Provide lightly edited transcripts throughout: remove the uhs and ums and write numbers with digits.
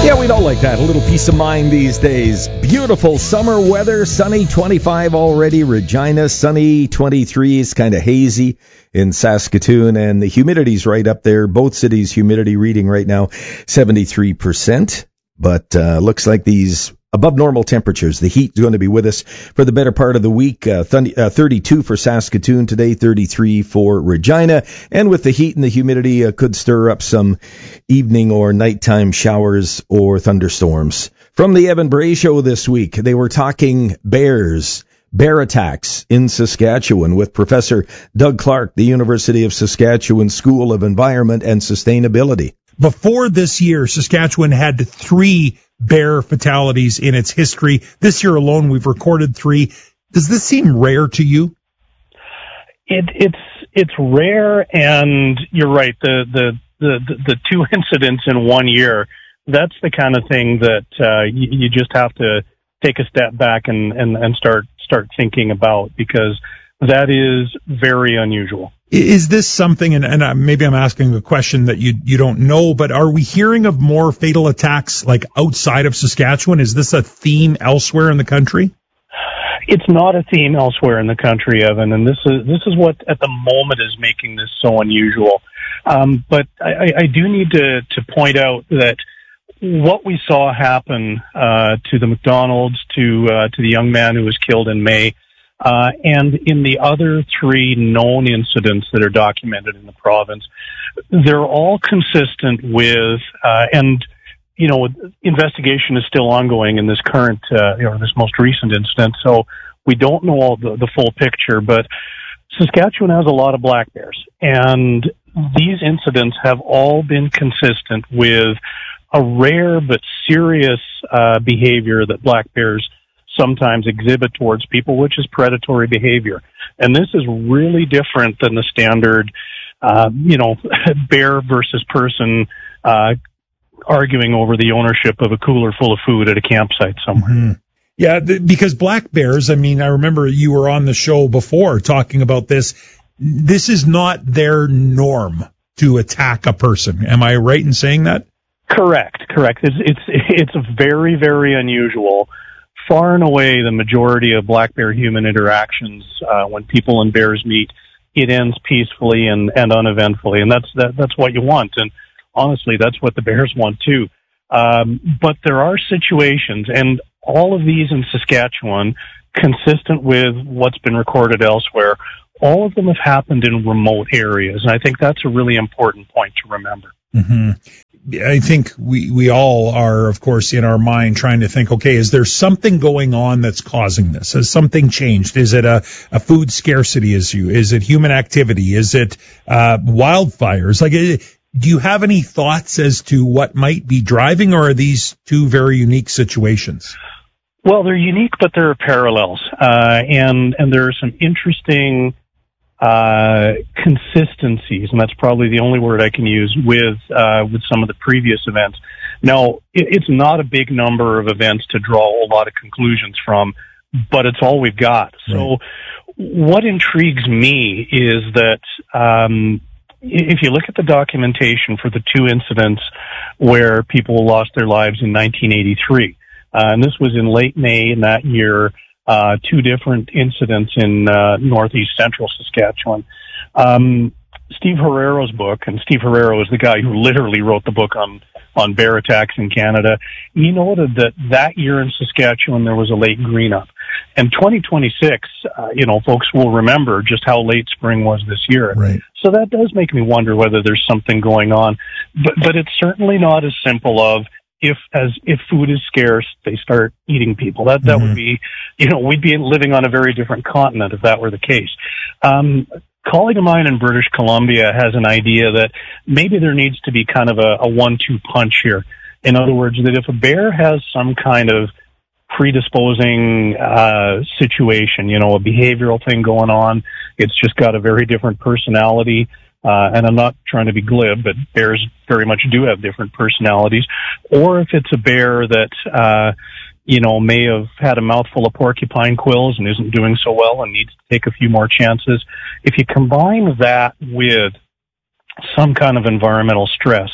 Yeah, we don't like that. A little peace of mind these days. Beautiful summer weather, sunny 25 already. Regina, sunny 23. It's kind of hazy in Saskatoon, and the humidity's right up there. Both cities' humidity reading right now 73%. But looks like these above normal temperatures. The heat is going to be with us for the better part of the week. 32 for Saskatoon today, 33 for Regina. And with the heat and the humidity, could stir up some evening or nighttime showers or thunderstorms. From the Evan Bray Show this week, they were talking bear attacks in Saskatchewan with Professor Doug Clark, the University of Saskatchewan School of Environment and Sustainability. Before this year, Saskatchewan had 3 bear fatalities in its history. This year alone, we've recorded 3. Does this seem rare to you? It's rare, and you're right. The 2 incidents in 1 year, that's the kind of thing that you just have to take a step back and start thinking about, because that is very unusual. Is this something, and maybe I'm asking a question that you don't know, but are we hearing of more fatal attacks like outside of Saskatchewan? Is this a theme elsewhere in the country? It's not a theme elsewhere in the country, Evan, and this is what at the moment is making this so unusual. But I do need to point out that what we saw happen to the McDonald's, to the young man who was killed in May, and in the other 3 known incidents that are documented in the province, they're all consistent with, and, you know, investigation is still ongoing in this current, this most recent incident, so we don't know all the full picture, but Saskatchewan has a lot of black bears, and these incidents have all been consistent with a rare but serious behavior that black bears sometimes exhibit towards people, which is predatory behavior. And this is really different than the standard, bear versus person arguing over the ownership of a cooler full of food at a campsite somewhere. Mm-hmm. Yeah, because black bears, I mean, I remember you were on the show before talking about this. This is not their norm to attack a person. Am I right in saying that? Correct. It's very, very unusual. Far and away, the majority of black bear human interactions, when people and bears meet, it ends peacefully and uneventfully, and that's what you want. And honestly, that's what the bears want too. But there are situations, and all of these in Saskatchewan, consistent with what's been recorded elsewhere, all of them have happened in remote areas, and I think that's a really important point to remember. Mm-hmm. I think we all are, of course, in our mind trying to think, okay, is there something going on that's causing this? Has something changed? Is it a food scarcity issue? Is it human activity? Is it wildfires? Like, do you have any thoughts as to what might be driving, or are these 2 very unique situations? Well, they're unique, but there are parallels, and there are some interesting consistencies, and that's probably the only word I can use with some of the previous events. Now, it's not a big number of events to draw a lot of conclusions from, but it's all we've got. Right. So what intrigues me is that if you look at the documentation for the 2 incidents where people lost their lives in 1983, and this was in late May in that year, 2 different incidents in northeast central Saskatchewan. Steve Herrero's book, and Steve Herrero is the guy who literally wrote the book on bear attacks in Canada. He noted that year in Saskatchewan there was a late green up. And 2026, folks will remember just how late spring was this year. Right. So that does make me wonder whether there's something going on. But it's certainly not as simple of, if food is scarce, they start eating people. That mm-hmm. would be, we'd be living on a very different continent if that were the case. Colleague of mine in British Columbia has an idea that maybe there needs to be kind of a 1-2 punch here. In other words, that if a bear has some kind of predisposing situation, a behavioral thing going on, it's just got a very different personality. And I'm not trying to be glib, but bears very much do have different personalities. Or if it's a bear that, may have had a mouthful of porcupine quills and isn't doing so well and needs to take a few more chances. If you combine that with some kind of environmental stress,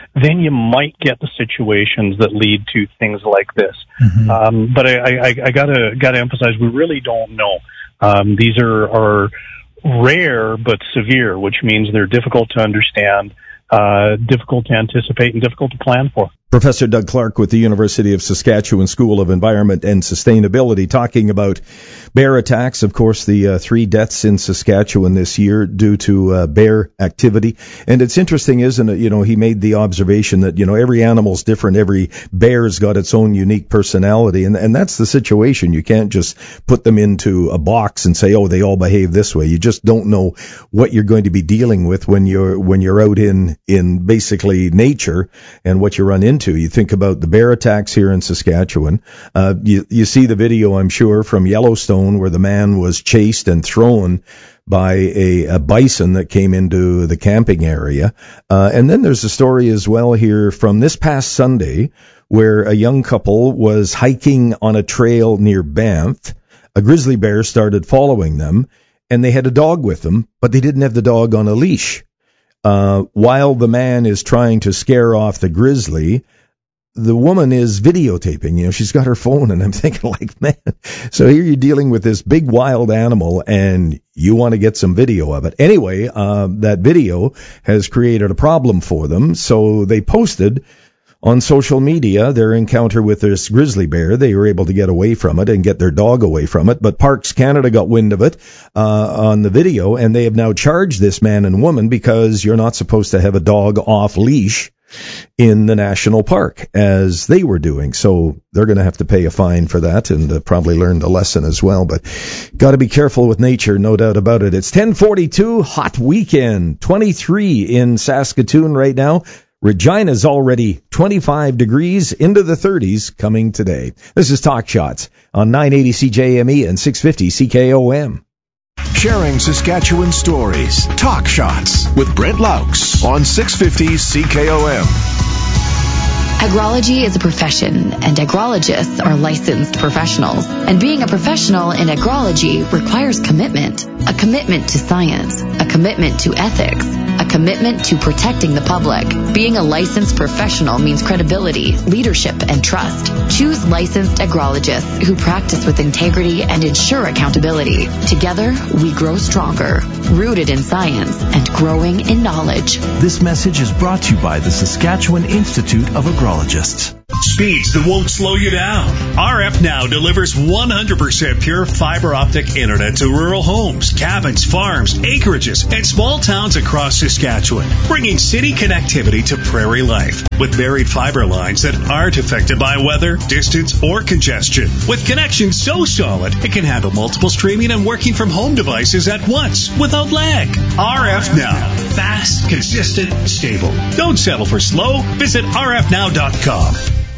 then you might get the situations that lead to things like this. Mm-hmm. But I gotta emphasize, we really don't know. These are rare but severe, which means they're difficult to understand, difficult to anticipate, and difficult to plan for. Professor Doug Clark with the University of Saskatchewan School of Environment and Sustainability talking about bear attacks. Of course, the 3 deaths in Saskatchewan this year due to bear activity. And it's interesting, isn't it? He made the observation that, every animal's different. Every bear's got its own unique personality. And that's the situation. You can't just put them into a box and say, oh, they all behave this way. You just don't know what you're going to be dealing with when you're out in basically nature and what you run into. You think about the bear attacks here in Saskatchewan. You see the video, I'm sure, from Yellowstone where the man was chased and thrown by a bison that came into the camping area. And then there's a story as well here from this past Sunday where a young couple was hiking on a trail near Banff. A grizzly bear started following them, and they had a dog with them, but they didn't have the dog on a leash. While the man is trying to scare off the grizzly, the woman is videotaping. She's got her phone, and I'm thinking, man, so here you're dealing with this big wild animal, and you want to get some video of it. Anyway, that video has created a problem for them, so they posted on social media their encounter with this grizzly bear. They were able to get away from it and get their dog away from it, but Parks Canada got wind of it on the video, and they have now charged this man and woman because you're not supposed to have a dog off leash in the national park as they were doing. So they're going to have to pay a fine for that and probably learn the lesson as well. But got to be careful with nature, no doubt about it. It's 10:42, hot weekend, 23 in Saskatoon right now. Regina's already 25 degrees, into the 30s coming today. This is Talk Shots on 980 CJME and 650 CKOM. Sharing Saskatchewan stories. Talk Shots with Brent Laux on 650 CKOM. Agrology is a profession, and agrologists are licensed professionals. And being a professional in agrology requires commitment. A commitment to science, a commitment to ethics, a commitment to protecting the public. Being a licensed professional means credibility, leadership, and trust. Choose licensed agrologists who practice with integrity and ensure accountability. Together, we grow stronger, rooted in science and growing in knowledge. This message is brought to you by the Saskatchewan Institute of Agrologists. Speeds that won't slow you down. RF Now delivers 100% pure fiber optic internet to rural homes, cabins, farms, acreages, and small towns across Saskatchewan, bringing city connectivity to prairie life with buried fiber lines that aren't affected by weather, distance, or congestion. With connections so solid, it can handle multiple streaming and working from home devices at once without lag. RF Now. Fast, consistent, stable. Don't settle for slow. Visit rfnow.com.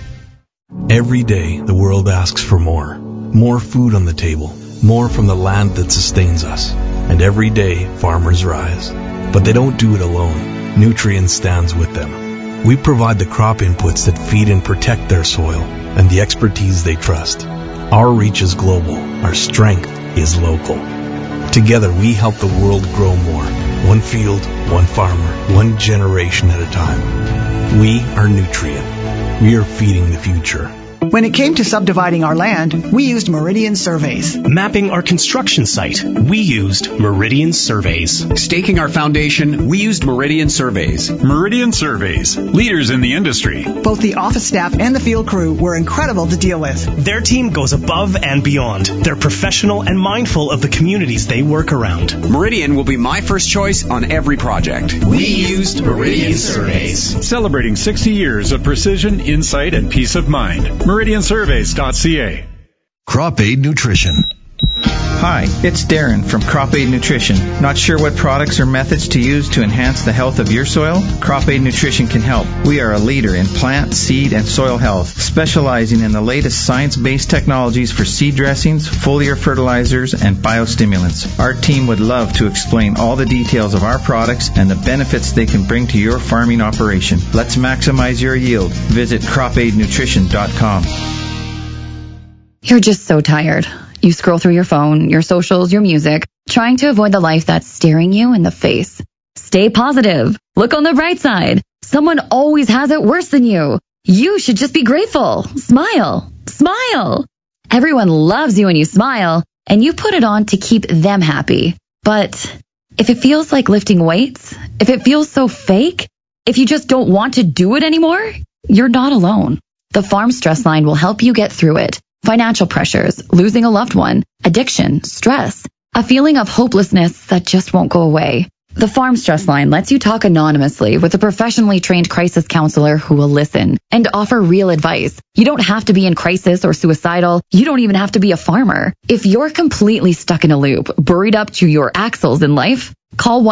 Every day, the world asks for more. More food on the table. More from the land that sustains us. And every day, farmers rise. But they don't do it alone. Nutrien stands with them. We provide the crop inputs that feed and protect their soil and the expertise they trust. Our reach is global. Our strength is local. Together, we help the world grow more. One field, one farmer, one generation at a time. We are Nutrien. We are feeding the future. When it came to subdividing our land, we used Meridian Surveys. Mapping our construction site, we used Meridian Surveys. Staking our foundation, we used Meridian Surveys. Meridian Surveys, leaders in the industry. Both the office staff and the field crew were incredible to deal with. Their team goes above and beyond. They're professional and mindful of the communities they work around. Meridian will be my first choice on every project. We used Meridian Surveys. Celebrating 60 years of precision, insight, and peace of mind. MeridianSurveys.ca. Crop Aid Nutrition. Hi, it's Darren from Crop Aid Nutrition. Not sure what products or methods to use to enhance the health of your soil? Crop Aid Nutrition can help. We are a leader in plant, seed, and soil health, specializing in the latest science-based technologies for seed dressings, foliar fertilizers, and biostimulants. Our team would love to explain all the details of our products and the benefits they can bring to your farming operation. Let's maximize your yield. Visit cropaidnutrition.com. You're just so tired. You scroll through your phone, your socials, your music, trying to avoid the life that's staring you in the face. Stay positive. Look on the bright side. Someone always has it worse than you. You should just be grateful. Smile. Smile. Everyone loves you when you smile, and you put it on to keep them happy. But if it feels like lifting weights, if it feels so fake, if you just don't want to do it anymore, you're not alone. The Farm Stress Line will help you get through it. Financial pressures, losing a loved one, addiction, stress, a feeling of hopelessness that just won't go away. The Farm Stress Line lets you talk anonymously with a professionally trained crisis counselor who will listen and offer real advice. You don't have to be in crisis or suicidal. You don't even have to be a farmer. If you're completely stuck in a loop, buried up to your axles in life, call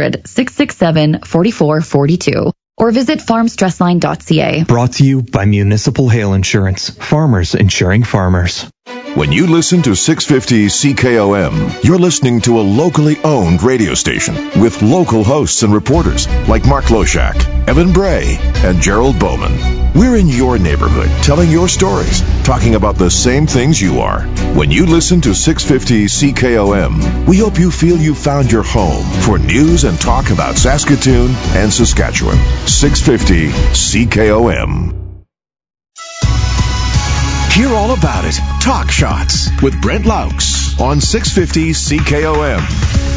1-800-667-4442 or visit farmstressline.ca. Brought to you by Municipal Hail Insurance. Farmers insuring farmers. When you listen to 650 CKOM, you're listening to a locally owned radio station with local hosts and reporters like Mark Loshak, Evan Bray, and Gerald Bowman. We're in your neighborhood, telling your stories, talking about the same things you are. When you listen to 650 CKOM, we hope you feel you found your home for news and talk about Saskatoon and Saskatchewan. 650 CKOM. Hear all about it. Talk Shots with Brent Laux on 650 CKOM.